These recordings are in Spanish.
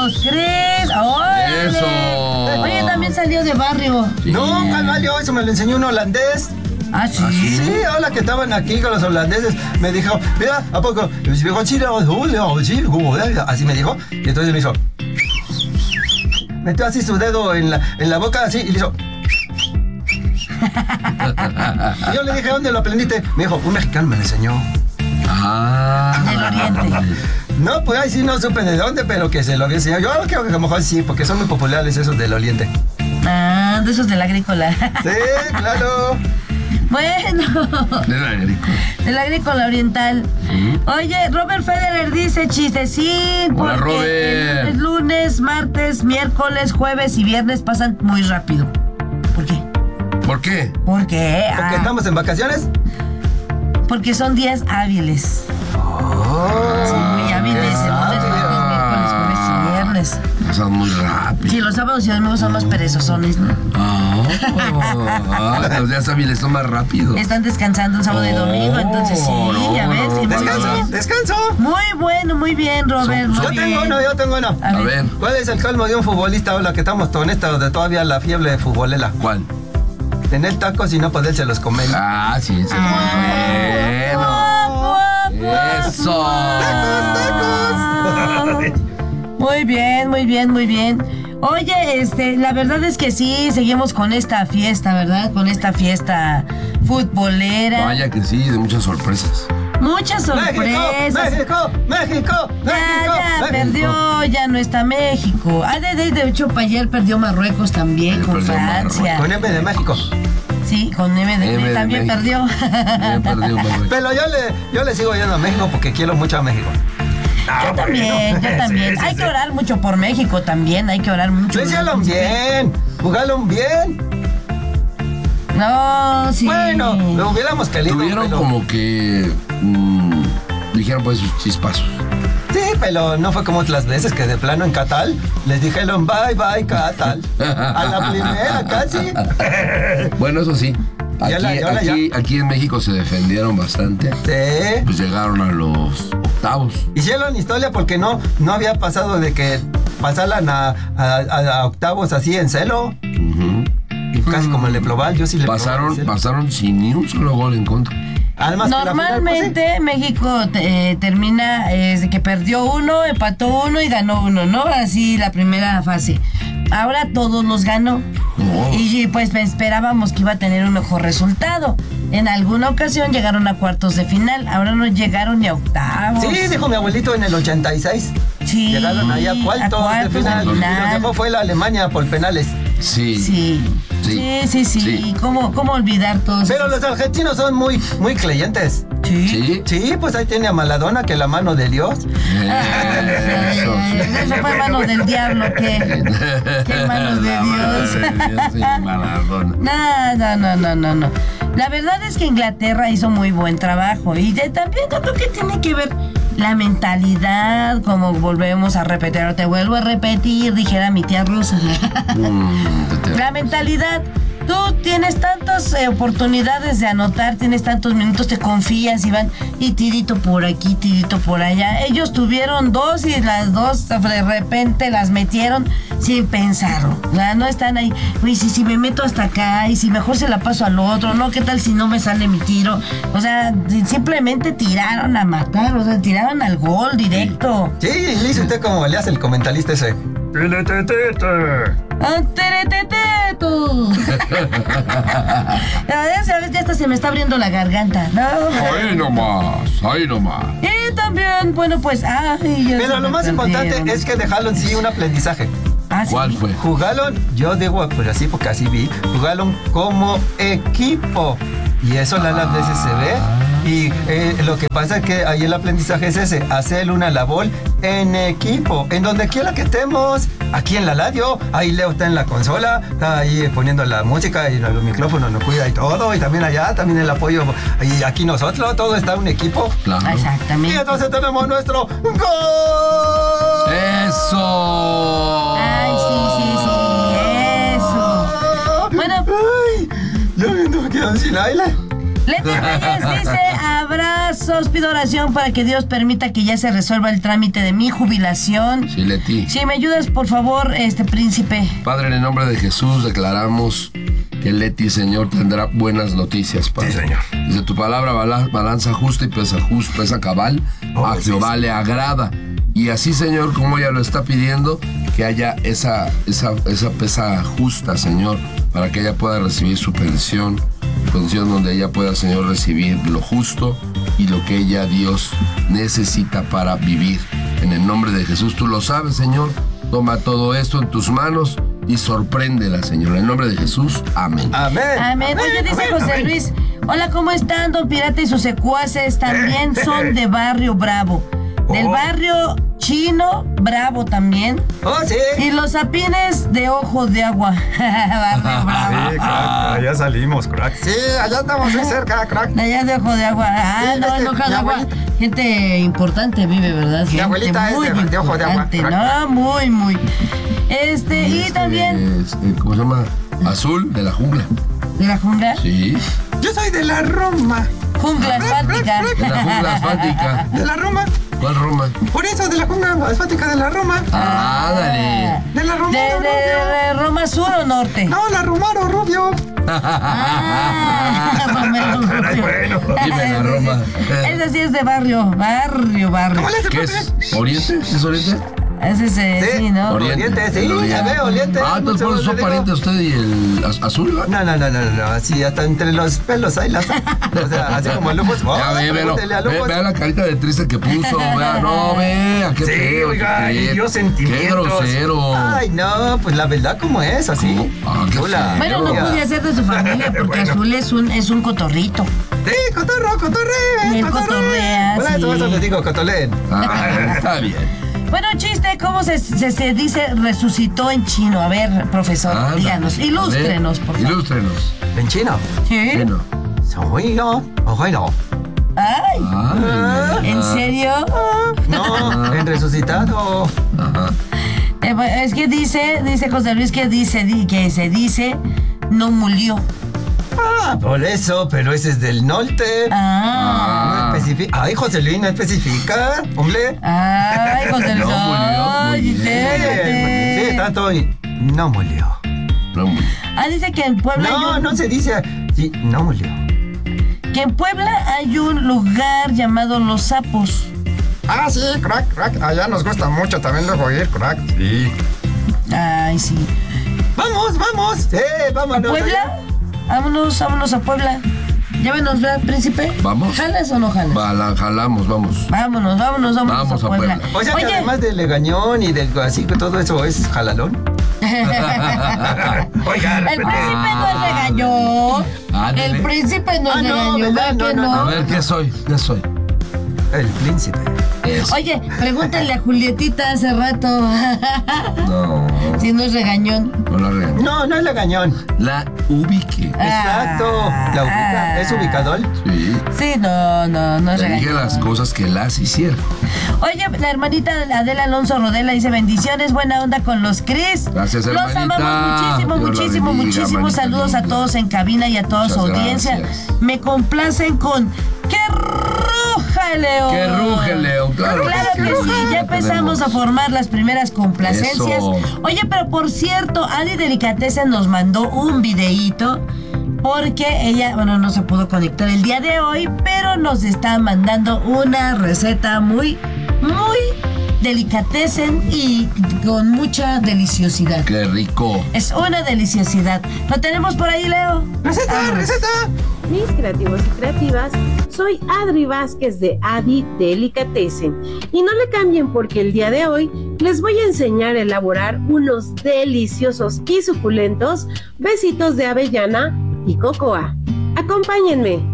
crees? ¡Órale! ¡Eso! Oye, también salió de barrio. Sí. No, Calvalio, eso me lo enseñó un holandés. ¿Ah, sí? Sí, ahora que estaban aquí con los holandeses, me dijo, mira, ¿a poco? Así me dijo, y entonces me hizo, metió así su dedo en la boca, así, y le hizo. Y yo le dije, ¿dónde lo aprendiste? Me dijo, un mexicano me lo enseñó. Del oriente. No, pues ahí sí no supe de dónde, pero que se lo había enseñado. Yo creo que a lo mejor sí, porque son muy populares esos del oriente. Ah, de esos de la agrícola. Sí, claro. Bueno. De la agrícola oriental. Oye, Robert Federer dice chistecín. Hola, Robert. El lunes, martes, miércoles, jueves y viernes pasan muy rápido. ¿Por qué? ¿Por qué? ¿Por qué? ¿Porque estamos en vacaciones? Porque son días hábiles. Sí, muy hábiles. El lunes, martes, miércoles, jueves y viernes. Pasan muy rápido. Sí, los sábados y domingos son más perezosones, ¿no? Los días hábiles son más rápidos. Están descansando un sábado y domingo, entonces sí, ya ves. Sí, muy bien. Descanso. Muy bueno, muy bien, Robert. Muy Yo bien. tengo uno. A ver. ¿Cuál es el colmo de un futbolista ahora que estamos con esto de todavía la fiebre futbolera? ¿Cuál? Tener tacos y no podérselos comer. Sí, ese es bueno. Eso. Muy bien, muy bien, muy bien. Oye, la verdad es que sí, seguimos con esta fiesta, ¿verdad? Con esta fiesta futbolera. Vaya que sí, de muchas sorpresas. Muchas sorpresas. México. Ya perdió, ya no está México. De hecho, ayer perdió Marruecos también Ayer con perdió Francia. Con M de México. Sí, con M de también México. perdió. También perdió Marruecos. Pero yo le sigo yendo a México porque quiero mucho a México. Yo también. Sí, Hay que orar mucho por México también, hay que orar mucho. Lo hicieron bien, jugaron bien. No, sí. Bueno, lo hubiéramos querido. Tuvieron pero- como que dijeron pues sus chispazos. Sí, pero no fue como otras veces que de plano en Catal les dijeron bye, Catal. A la primera casi. Bueno, eso sí. Aquí en México se defendieron bastante. Sí. Pues llegaron a los octavos. Hicieron historia porque no había pasado de que pasaran a octavos así en celo. Y casi como el de Global, yo sí le Pasaron sin ni un solo gol en contra. Además, normalmente México termina de que perdió uno, empató uno y ganó uno, ¿no? Así la primera fase. Ahora todos los ganó. Oh. Y pues esperábamos que iba a tener un mejor resultado. En alguna ocasión llegaron a cuartos de final, ahora no llegaron ni a octavos. Sí, dijo mi abuelito en el 86. Sí, Llegaron ahí a cuartos de final. Y los dejó fue la Alemania por penales. Sí. Sí. ¿Cómo olvidar todo eso? Pero los argentinos son muy creyentes. Sí. Sí, pues ahí tiene a Maradona, que la mano de Dios. Eso fue mano del diablo, ¿qué? ¿Qué mano de Dios? No. La verdad es que Inglaterra hizo muy buen trabajo y también yo creo que tiene que ver la mentalidad, como volvemos a repetir, te vuelvo a repetir, dijera mi tía Rosa. La mentalidad. Tú tienes tantas oportunidades de anotar, tienes tantos minutos, te confías y van y tirito por aquí, tirito por allá. Ellos tuvieron dos y las dos de repente las metieron sin pensarlo. No están ahí, uy, si me meto hasta acá y si mejor se la paso al otro, ¿no? ¿Qué tal si no me sale mi tiro? O sea, simplemente tiraron a matar, o sea, tiraron al gol directo. Sí, le hizo usted como le hace el comentarista ese. ¡Tereteteto! Ya hasta se me está abriendo la garganta. No. Ahí nomás. Y también, bueno, pues, pero lo más importante es que dejaron sí un aprendizaje. ¿Cuál fue? Jugaron, yo digo, pues así porque así vi, jugaron como equipo. Y eso las veces se ve. Y lo que pasa es que ahí el aprendizaje es ese, hacer una labor en equipo, en donde quiera que estemos, aquí en la radio, ahí Leo está en la consola, está ahí poniendo la música y los micrófonos nos cuida y todo, y también allá, también el apoyo, y aquí nosotros, todo está un equipo. Claro. Exactamente. Y entonces tenemos nuestro ¡gol! ¡Eso! Ay, sí, eso. Bueno. Ay, ya viendo que quedan sin aire. Leti Reyes dice, Abrazos, pido oración para que Dios permita que ya se resuelva el trámite de mi jubilación. Sí, Leti. Si me ayudas, por favor, príncipe. Padre, en el nombre de Jesús declaramos que Leti, Señor, tendrá buenas noticias, Padre. Sí, Señor. Dice tu palabra, balanza justa y pesa cabal, a Jehová le agrada. Y así, Señor, como ella lo está pidiendo, que haya esa pesa justa, Señor, para que ella pueda recibir su pensión donde ella pueda, Señor, recibir lo justo y lo que ella, Dios, necesita para vivir. En el nombre de Jesús, tú lo sabes, Señor. Toma todo esto en tus manos y sorpréndela, Señor. En el nombre de Jesús, amén. Amén. Amén. Oye, dice José Luis, hola, ¿cómo están, don Pirata y sus secuaces? También son de Barrio Bravo. Del barrio Chino Bravo también. Oh, sí. Y los sapines de Ojo de Agua. Barrio Bravo. Sí, crack, allá salimos, crack. Sí, allá estamos muy cerca, crack. De allá de Ojo de Agua. Sí, No, en Ojo de mi Agua. abuelita. Gente importante vive, ¿verdad? Mi abuelita Gente es de Ojo de Agua. importante, ¿no? Muy. Y también. ¿Cómo se llama? Azul de la jungla. ¿De la jungla? Sí. Yo soy de la Roma. Jungla asfáltica. De la jungla asfáltica. De la Roma. ¿Cuál Roma? Por eso, de la jungla asfáltica de la Roma. Dale. De la Roma. ¿De Roma Sur o Norte? No, la Romaro Rubio. Romero Rubio. bueno. Dime la Roma. Ese sí es de barrio. ¿Cómo le hace, ¿Qué es? ¿Oriente? ¿Es Oriente? Ese sí, ¿no? Oriente, sí, El ya veo, Oriente. Entonces por eso son parientes usted y el azul, ¿va? No, así hasta entre los pelos hay las. O sea, así como Lupus. Ya vea la carita de triste que puso, vea, no, vea, qué Sí, feo, oiga, qué y dio qué sentimientos. grosero. Ay, no, pues la verdad como es, así. Ah, qué Hola. feo. Bueno, no podía ser de su familia porque Azul es un cotorrito. Sí, cotorre. Y él cotorrea, Bueno, sí. eso les digo, cotorren. Está bien. Bueno, chiste, ¿cómo se dice resucitó en chino? A ver, profesor, Anda, díganos, ilústrenos, a ver, por favor. Ilústrenos. En chino. ¿Sí? Bueno. Soy yo. Bueno. Ay, Ay, ¿en serio? No, en resucitado. Ajá. Es que dice José Luis que se dice no murió. Ah, por eso, pero ese es del norte. Ah. No especifica. Ay, José Luis, no especifica. Hombre. Ay, José Luis. No murió, muy Ay, bien. intérprete. Sí, tanto y no murió. No, Dice que en Puebla No se dice. Sí, no murió. que en Puebla hay un lugar llamado Los Sapos. Ah, sí, crack. Allá nos gusta mucho también luego ir, crack. Sí. Ay, sí. Vamos. ¿A Vámonos. Puebla? Vámonos a Puebla. Llávenos, ¿verdad, príncipe? ¿Vamos? ¿Jalas o no jalas? Jalamos, vamos. Vámonos Vamos a a Puebla. Puebla. O sea que Oye, además de legañón y del así que todo eso es jalalón. Oiga, el príncipe no es regañón. Ándale. El príncipe no es Ah, no, regañón, ¿verdad? ¿verdad que No, A no? ver, ¿qué soy? El príncipe. Eso. Oye, pregúntale a Julietita hace rato No, si no es regañón. no la regañé. No es legañón. La ubique. Exacto. La ubica. ¿Es ubicador? Sí. Sí, no es Le dije regañón. las cosas que las hicieron. Oye, la hermanita Adela Alonso Rodela dice bendiciones, buena onda con los Cris. Gracias, Los hermanita. amamos Dios la bendiga, muchísimos hermanita saludos a linda. todos en cabina y a toda su Muchas audiencia. gracias. Me complacen con ¡Que ruja el león! Que ruge, León, claro que sí, ya empezamos a formar las primeras complacencias. Eso. Oye, pero por cierto, Adi Delicatessen nos mandó un videíto porque ella, no se pudo conectar el día de hoy, pero nos está mandando una receta muy delicatessen y con mucha deliciosidad. Qué rico. Es una deliciosidad. ¿Lo tenemos por ahí, Leo? ¡Receta! Mis creativos y creativas, soy Adri Vázquez de Adi Delicatessen y no le cambien porque el día de hoy les voy a enseñar a elaborar unos deliciosos y suculentos besitos de avellana y cocoa. Acompáñenme.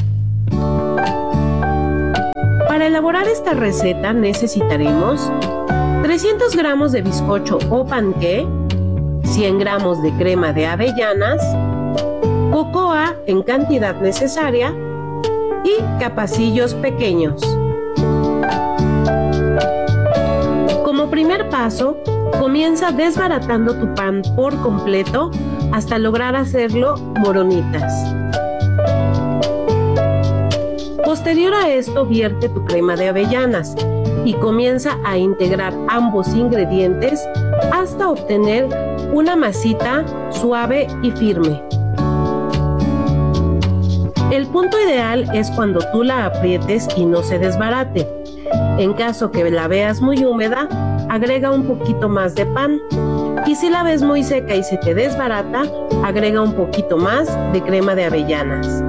Para elaborar esta receta necesitaremos 300 gramos de bizcocho o panqué, 100 gramos de crema de avellanas, cocoa en cantidad necesaria y capacillos pequeños. Como primer paso, comienza desbaratando tu pan por completo hasta lograr hacerlo moronitas. Posterior a esto, vierte tu crema de avellanas y comienza a integrar ambos ingredientes hasta obtener una masita suave y firme. El punto ideal es cuando tú la aprietes y no se desbarate. En caso que la veas muy húmeda, agrega un poquito más de pan. Y si la ves muy seca y se te desbarata, agrega un poquito más de crema de avellanas.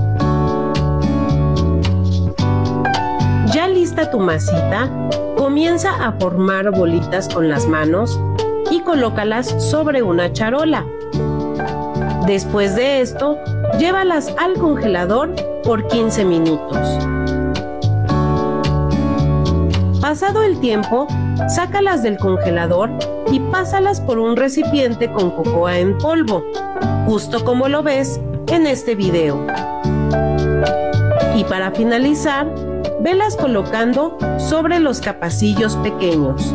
Ya lista tu masita, comienza a formar bolitas con las manos y colócalas sobre una charola. Después de esto, llévalas al congelador por 15 minutos. Pasado el tiempo, sácalas del congelador y pásalas por un recipiente con cocoa en polvo, justo como lo ves en este video. Y para finalizar, velas colocando sobre los capacillos pequeños.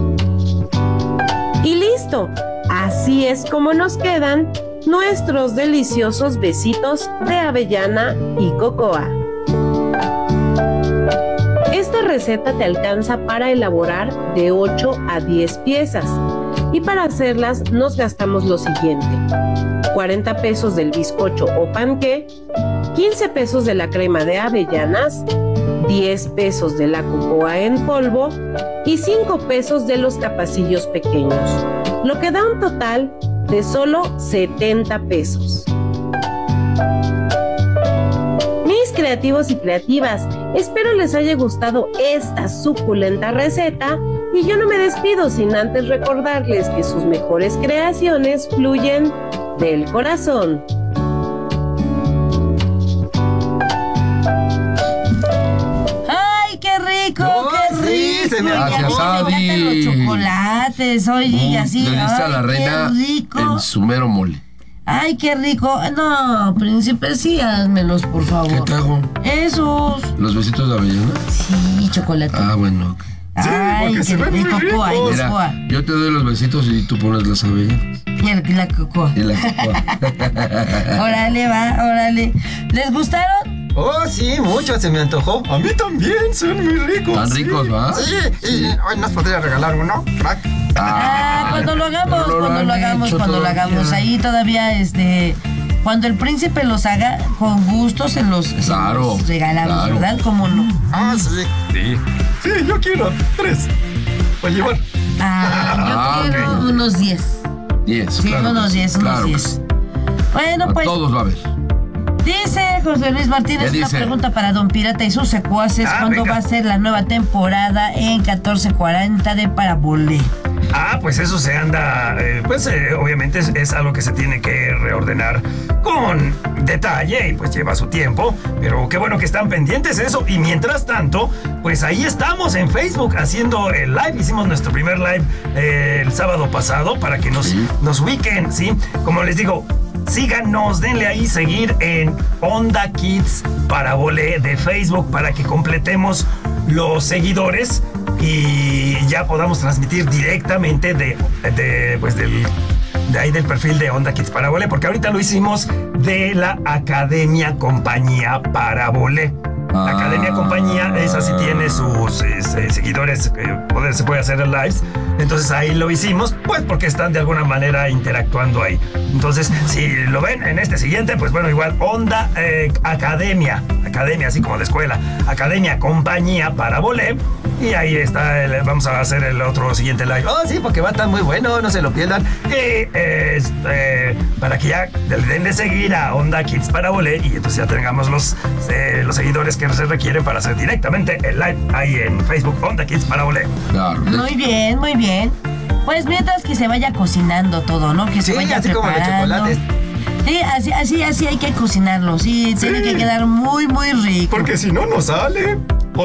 Y listo, así es como nos quedan nuestros deliciosos besitos de avellana y cocoa. Esta receta te alcanza para elaborar de 8 a 10 piezas y para hacerlas nos gastamos lo siguiente: 40 pesos del bizcocho o panqué, 15 pesos de la crema de avellanas, 10 pesos de la cocoa en polvo y 5 pesos de los capacillos pequeños, lo que da un total de solo 70 pesos. Mis creativos y creativas, espero les haya gustado esta suculenta receta y yo no me despido sin antes recordarles que sus mejores creaciones fluyen del corazón. ¡Ay, qué rico! ¡Qué rico! Sí, se me Gracias, Ya Adi. me encantan los chocolates, oye, y así. Le diste a la ¡Ay, reina qué rico! en su mero mole. ¡Ay, qué rico! No, príncipe, sí, házmelos, por favor. ¿Qué te hago? Esos. ¿Los besitos de avellana? Sí, chocolate. Ah, bueno. Ok. Ay, porque qué se ven muy rico, ricos. ay, Mira, cocoa. yo te doy los besitos y tú pones las avellanas. Y la cocoa. Y la cocoa. Órale, va, órale. ¿Les gustaron? Oh, sí, mucho, se me antojó. A mí también, son muy ricos. Están sí. ricos, ¿va? Sí, y hoy nos podría regalar uno, crack. Cuando lo hagamos, pero no cuando han lo hagamos, hecho cuando lo todavía. hagamos. Ahí todavía, cuando el príncipe los haga, con gusto se los regalamos, claro. ¿verdad? ¿Cómo no? Ah, sí. Sí. Sí, yo quiero 3. Para llevar. Yo quiero ok. unos 10. 10. Sí, claro unos que sí, 10, claro unos que 10. sí. Bueno, A pues, todos va a haber. dice José Luis Martínez ¿Qué una dice? pregunta para Don Pirata y sus secuaces. ¿Cuándo venga. va a ser la nueva temporada en 1440 de Parabolé? Pues eso se anda, obviamente es algo que se tiene que reordenar con detalle y pues lleva su tiempo, pero qué bueno que están pendientes de eso. Y mientras tanto, pues ahí estamos en Facebook haciendo el live. Hicimos nuestro primer live el sábado pasado para que nos ubiquen, ¿sí? Como les digo, síganos, denle ahí seguir en Onda Kids Parabolé de Facebook para que completemos los seguidores y ya podamos transmitir directamente de ahí del perfil de Onda Kids Parabolé, porque ahorita lo hicimos de la Academia Compañía Parabolé. La Academia Compañía, esa sí tiene sus seguidores, se puede hacer lives. Entonces ahí lo hicimos, pues porque están de alguna manera interactuando ahí. Entonces, si lo ven en este siguiente, pues bueno, igual Onda Academia, así como de escuela, Academia Compañía Parabolé. Y ahí está, vamos a hacer el otro siguiente live. Oh, sí, porque va a estar muy bueno, no se lo pierdan. Y para que ya le den de seguir a Onda Kids Parabolé y entonces ya tengamos los seguidores que se requieren para hacer directamente el live ahí en Facebook Onda Kids Parabolé. Claro. Muy bien, muy bien. Pues mientras que se vaya cocinando todo, ¿no? Que se Sí, vaya así como los preparando. chocolates. Sí, así hay que cocinarlo. Sí, tiene que quedar muy, muy rico. Porque si no, no sale.